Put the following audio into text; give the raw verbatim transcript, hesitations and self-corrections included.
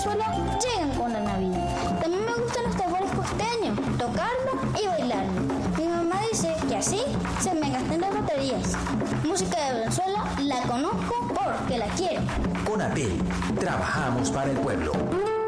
Venezuela llegan con la Navidad. También me gustan los tambores costeños, tocarlo y bailarlo. Mi mamá dice que así se me gastan las baterías. Música de Venezuela la conozco porque la quiero. CONATEL, trabajamos para el pueblo.